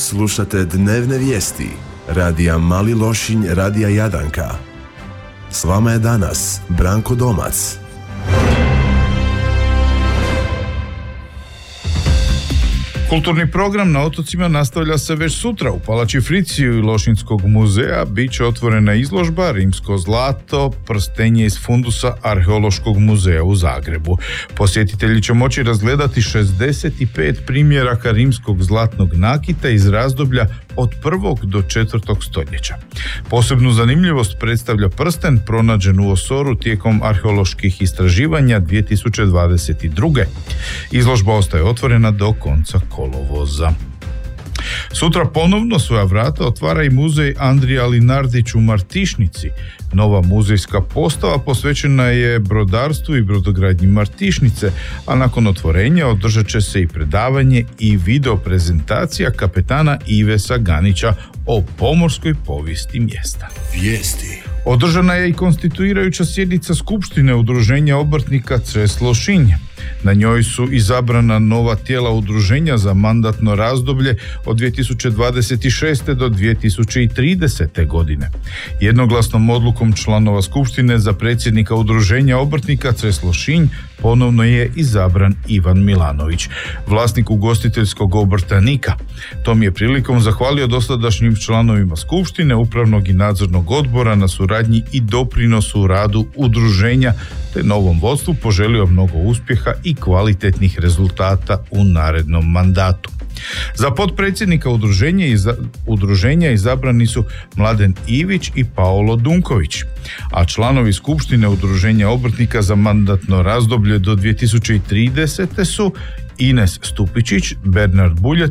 Slušate dnevne vijesti radija Mali Lošinj, radija Jadanka. S vama je danas Branko Domac. Kulturni program na otocima nastavlja se već sutra. U Palači Friciju i Lošinjskog muzeja bit će otvorena izložba Rimsko zlato, prstenje iz fundusa Arheološkog muzeja u Zagrebu. Posjetitelji će moći razgledati 65 primjeraka rimskog zlatnog nakita iz razdoblja od 1. do 4. stoljeća. Posebnu zanimljivost predstavlja prsten pronađen u Osoru tijekom arheoloških istraživanja 2022. Izložba ostaje otvorena do konca kolovoza. Sutra ponovno svoja vrata otvara i muzej Andrija Linardić u Martišnici. Nova muzejska postava posvećena je brodarstvu i brodogradnji Martišnice, a nakon otvorenja održat će se i predavanje i video prezentacija kapetana Ive Saganića o pomorskoj povijesti mjesta. Vijesti. Održana je i konstituirajuća sjednica Skupštine Udruženja obrtnika Cres Lošinj. Na njoj su izabrana nova tijela udruženja za mandatno razdoblje od 2026. do 2030. godine. Jednoglasnom odlukom članova Skupštine za predsjednika Udruženja obrtnika Cres Lošinj ponovno je izabran Ivan Milanović, vlasnik ugostiteljskog obrta Nika. Tom je prilikom zahvalio dosadašnjim članovima Skupštine, upravnog i nadzornog odbora na suradnji i doprinosu u radu udruženja, te novom vodstvu poželio mnogo uspjeha i kvalitetnih rezultata u narednom mandatu. Za potpredsjednika udruženja izabrani su Mladen Ivić i Paolo Dunković, a članovi Skupštine Udruženja obrtnika za mandatno razdoblje do 2030. su Ines Stupičić, Bernard Buljet